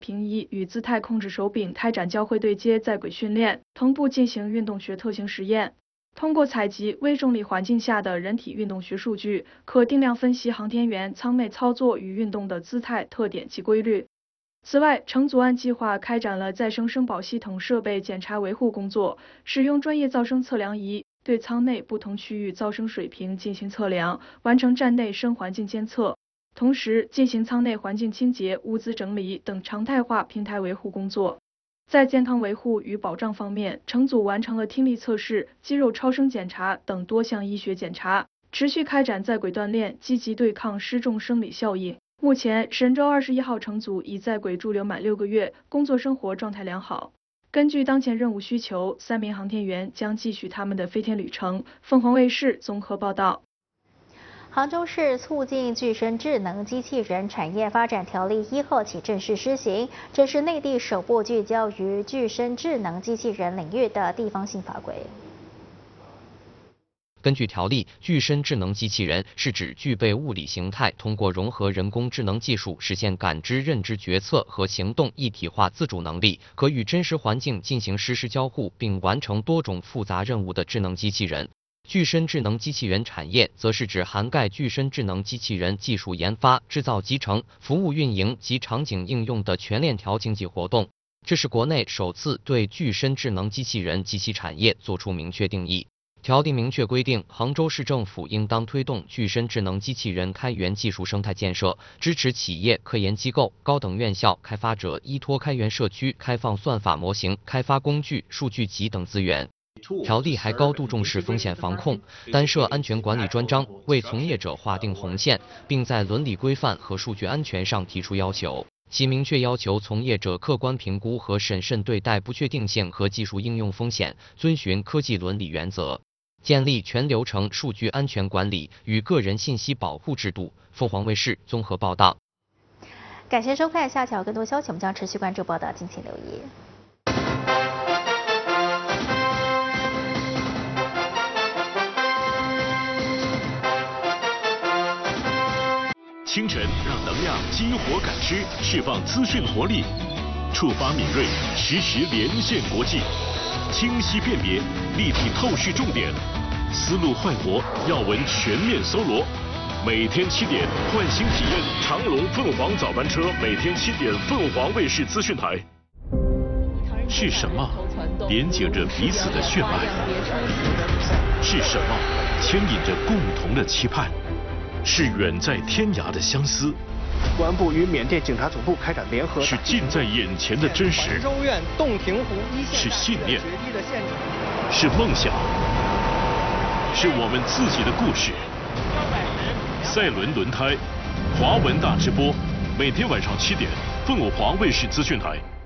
平移与姿态控制手柄开展交会对接在轨训练，同步进行运动学特性实验。通过采集微重力环境下的人体运动学数据，可定量分析航天员舱内操作与运动的姿态特点及规律。此外，乘组按计划开展了再生声保系统设备检查维护工作，使用专业噪声测量仪对舱内不同区域噪声水平进行测量，完成站内声环境监测，同时进行舱内环境清洁、物资整理等常态化平台维护工作。在健康维护与保障方面，乘组完成了听力测试、肌肉超声检查等多项医学检查，持续开展在轨锻炼，积极对抗失重生理效应。目前，神舟21号乘组已在轨驻留满6个月，工作生活状态良好。根据当前任务需求，3名航天员将继续他们的飞天旅程。凤凰卫视综合报道。 杭州市促进具身智能机器人产业发展条例1号起正式施行，这是内地首部聚焦于具身智能机器人领域的地方性法规。 根据条例，具身智能机器人是指具备物理形态，通过融合人工智能技术实现感知、认知、决策和行动一体化自主能力，可与真实环境进行实时交互，并完成多种复杂任务的智能机器人。具身智能机器人产业则是指涵盖具身智能机器人技术研发、制造集成、服务运营及场景应用的全链条经济活动。这是国内首次对具身智能机器人及其产业作出明确定义。条例明确规定，杭州市政府应当推动具身智能机器人开源技术生态建设，支持企业、科研机构、高等院校、开发者依托开源社区开放算法模型、开发工具、数据集等资源。条例还高度重视风险防控，单设安全管理专章，为从业者划定红线，并在伦理规范和数据安全上提出要求。其明确要求从业者客观评估和审慎对待不确定性和技术应用风险，遵循科技伦理原则，建立全流程数据安全管理与个人信息保护制度。凤凰卫视综合报道。 感谢收看，下期有更多消息，我们将持续关注报道，敬请留意。 清晨让能量激活感知，释放资讯活力，触发敏锐，实时连线国际，清晰辨别，立体透视重点，思路快活，要闻全面搜罗。每天7点，换新体验长龙凤凰早班车，每天7点，凤凰卫视资讯台。是什么连接着彼此的血脉？是什么牵引着共同的期盼？是远在天涯的相思， 公安部与缅甸警察总部开展联合。 是近在眼前的真实。 中院洞庭湖一线。 是信念。是梦想。是我们自己的故事。赛伦轮胎，华文大直播，每天晚上7点，凤凰卫视资讯台。